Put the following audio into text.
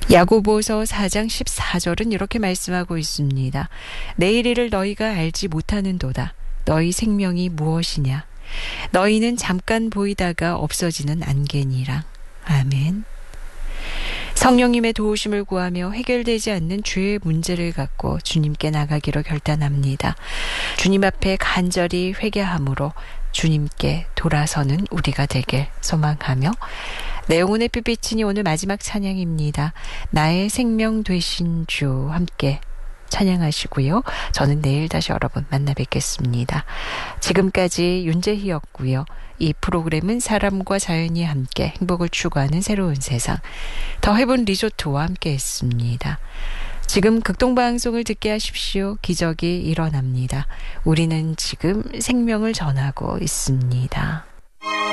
야고보서 4장 14절은 이렇게 말씀하고 있습니다. 내일 일을 너희가 알지 못하는도다. 너희 생명이 무엇이냐? 너희는 잠깐 보이다가 없어지는 안개니라. 아멘. 성령님의 도우심을 구하며 해결되지 않는 죄의 문제를 갖고 주님께 나가기로 결단합니다. 주님 앞에 간절히 회개함으로 주님께 돌아서는 우리가 되길 소망하며, 내 영혼의 빛비치니 오늘 마지막 찬양입니다. 나의 생명 되신 주 함께 찬양하시고요. 저는 내일 다시 여러분 만나 뵙겠습니다. 지금까지 윤재희였고요. 이 프로그램은 사람과 자연이 함께 행복을 추구하는 새로운 세상, 더 헤븐 리조트와 함께 했습니다. 지금 극동방송을 듣게 하십시오. 기적이 일어납니다. 우리는 지금 생명을 전하고 있습니다.